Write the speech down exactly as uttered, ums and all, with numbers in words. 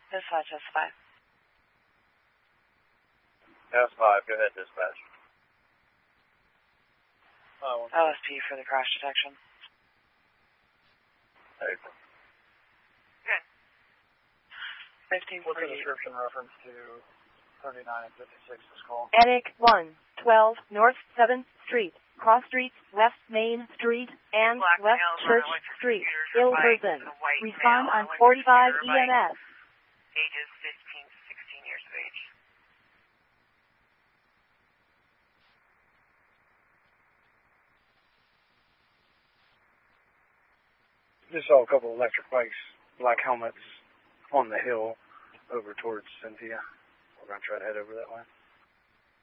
Dispatch S five. S five, go ahead, dispatch. O S P for the crash detection. April. Good. fifteen What's the forty-eight. description reference to thirty-nine and fifty-six is called? Attic one, twelve North seventh Street, Cross Street, West Main Street, and Black West males on Church electric Street, scooters or bikes, Ilverston. a white Respond male on electric forty-five scooter E or M S. bike, ages fifteen to sixteen years of age. Just saw a couple electric bikes, black helmets on the hill over towards Cynthia. We're going to try to head over that way.